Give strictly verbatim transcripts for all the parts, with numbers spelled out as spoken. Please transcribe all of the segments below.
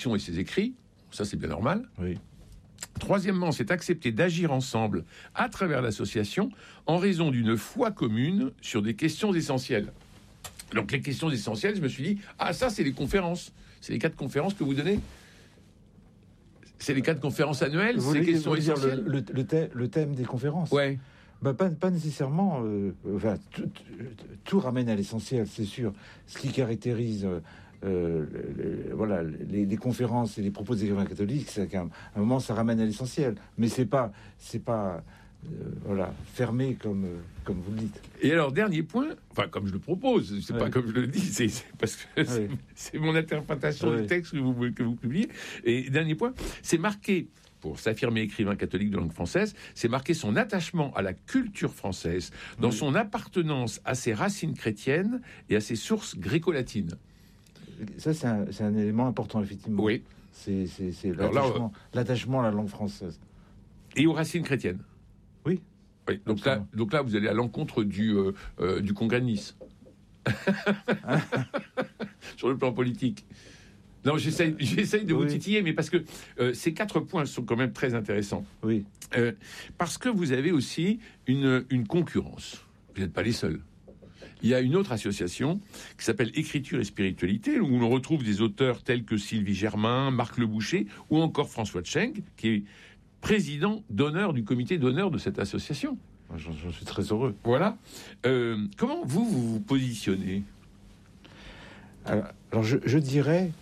et ses écrits, ça c'est bien normal. Oui. Troisièmement, c'est accepter d'agir ensemble à travers l'association en raison d'une foi commune sur des questions essentielles. Donc les questions essentielles, je me suis dit, ah ça c'est les conférences, c'est les quatre conférences que vous donnez. C'est les quatre conférences annuelles, Vous c'est les voulez- questions vous voulez dire essentielles. le, le, le, thème, le thème des conférences. Ouais. Bah, pas, pas nécessairement. Euh, enfin, tout, tout, tout ramène à l'essentiel, c'est sûr. Ce qui caractérise euh, euh, le- le- voilà, les, les conférences et les propos des écrivains catholiques, c'est qu'à un, à un moment, ça ramène à l'essentiel. Mais c'est pas, c'est pas, euh, voilà, fermé comme, euh, comme vous le dites. Et alors, dernier point, enfin, comme je le propose, c'est Ouais. pas comme je le dis, c'est, c'est parce que c'est, Ouais. c'est mon interprétation Ouais. du texte que vous, que vous publiez. Et dernier point, c'est marqué, pour s'affirmer écrivain catholique de langue française, c'est marqué son attachement à la culture française, dans Oui. son appartenance à ses racines chrétiennes et à ses sources gréco-latines. Ça, c'est un, c'est un élément important, effectivement. Oui. C'est, c'est, c'est Alors là, l'attachement, l'attachement à la langue française. Et aux racines chrétiennes. Oui. Oui. Donc là, donc là, vous allez à l'encontre du, euh, euh, du Congrès de Nice. Sur le plan politique. Non, j'essaye, j'essaye de vous Oui. titiller, mais parce que euh, ces quatre points sont quand même très intéressants. Oui. Euh, parce que vous avez aussi une, une concurrence. Vous n'êtes pas les seuls. Il y a une autre association qui s'appelle Écriture et Spiritualité, où l'on retrouve des auteurs tels que Sylvie Germain, Marc Le Boucher, ou encore François Tschenk, qui est président d'honneur du comité d'honneur de cette association. J'en, j'en suis très heureux. Voilà. Euh, comment vous, vous vous positionnez ? Alors, alors je, je dirais...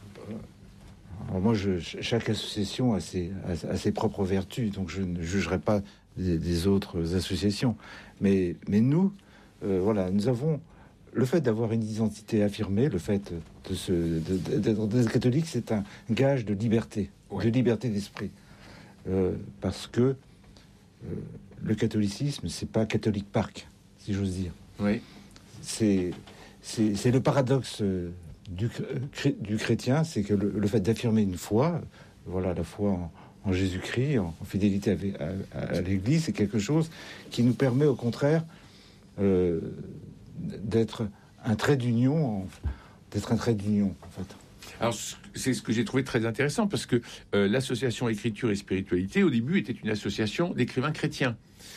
Alors moi, je, chaque association a ses, a, a ses propres vertus, donc je ne jugerai pas des, des autres associations. Mais, mais nous, euh, voilà, nous avons le fait d'avoir une identité affirmée, le fait de se, de, de, d'être des catholiques, c'est un gage de liberté, Ouais. de liberté d'esprit, euh, parce que euh, le catholicisme, c'est pas catholique park, si j'ose dire. Oui. C'est, c'est, c'est le paradoxe. Euh, Du, du chrétien, c'est que le, le fait d'affirmer une foi, voilà, la foi en, en Jésus-Christ, en, en fidélité à, à, à l'Église, c'est quelque chose qui nous permet au contraire euh, d'être un trait d'union, d'être un trait d'union, en fait. Alors, c'est ce que j'ai trouvé très intéressant, parce que euh, l'association Écriture et Spiritualité, au début, était une association d'écrivains chrétiens,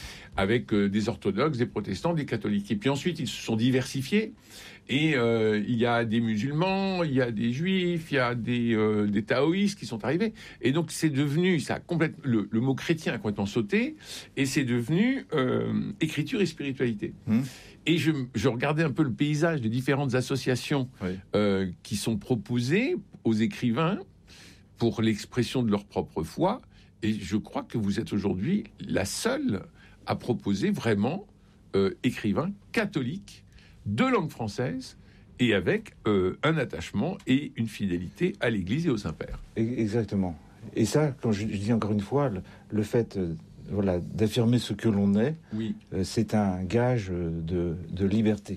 avec euh, des orthodoxes, des protestants, des catholiques. Et puis ensuite, ils se sont diversifiés. Et euh, il y a des musulmans, il y a des juifs, il y a des, euh, des taoïstes qui sont arrivés. Et donc, c'est devenu, ça a complètement, le, le mot chrétien a complètement sauté, et c'est devenu euh, écriture et spiritualité. Mmh. Et je, je regardais un peu le paysage des différentes associations Oui. euh, qui sont proposées aux écrivains pour l'expression de leur propre foi. Et je crois que vous êtes aujourd'hui la seule à proposer vraiment euh, écrivain catholique de langue française et avec euh, un attachement et une fidélité à l'Église et au Saint-Père. Exactement. Et ça, quand je, je dis encore une fois, le, le fait euh, voilà, d'affirmer ce que l'on est, Oui. euh, c'est un gage de, de liberté.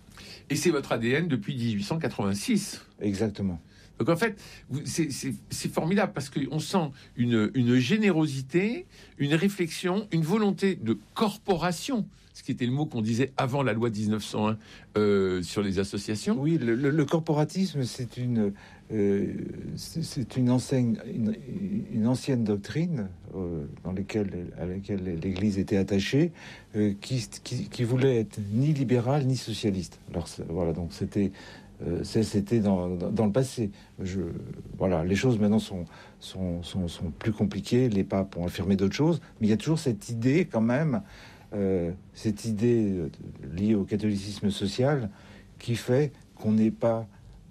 Et c'est votre A D N depuis dix-huit cent quatre-vingt-six. Exactement. Donc en fait, vous- c'est, c'est, c'est formidable parce qu'on sent une, une générosité, une réflexion, une volonté de corporation, ce qui était le mot qu'on disait avant la loi dix-neuf cent un euh, sur les associations. Oui, le, le, le corporatisme, c'est une, euh, c'est, c'est une, enseigne, une, une ancienne doctrine euh, dans laquelle, à laquelle l'Église était attachée, euh, qui, qui, qui voulait être ni libérale ni socialiste. Alors c'est- voilà, donc c'était euh, c'est- c'était dans, dans, dans le passé. Je, voilà, les choses maintenant sont, sont, sont, sont plus compliquées. Les papes ont affirmé d'autres choses, mais il y a toujours cette idée quand même. Euh, cette idée euh, liée au catholicisme social qui fait qu'on n'est pas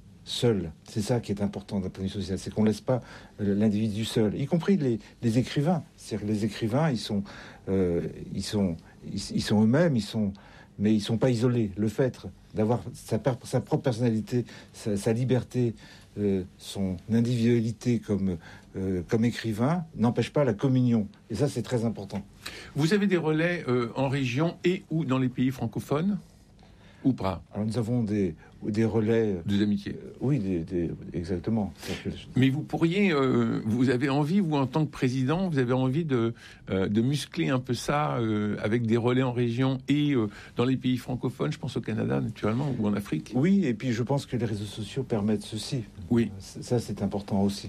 seul. C'est ça qui est important d'un point de vue social, c'est qu'on ne laisse pas euh, l'individu seul, y compris les, les écrivains. C'est-à-dire que les écrivains, ils sont, euh, ils sont, ils, ils sont eux-mêmes, ils sont, mais ils sont pas isolés. Le fait d'avoir sa, per- sa propre personnalité, sa, sa liberté, euh, son individualité comme, euh, comme écrivain n'empêche pas la communion. Et ça, c'est très important. Vous avez des relais euh, en région et ou dans les pays francophones ? Ou pas. Alors nous avons des, des relais... Des amitiés. Euh, oui, des, des, exactement. Mais vous pourriez, euh, vous avez envie, vous en tant que président, vous avez envie de, euh, de muscler un peu ça euh, avec des relais en région et euh, dans les pays francophones, je pense au Canada naturellement, ou en Afrique. Oui, et puis je pense que les réseaux sociaux permettent ceci. Oui. Ça, c'est important aussi.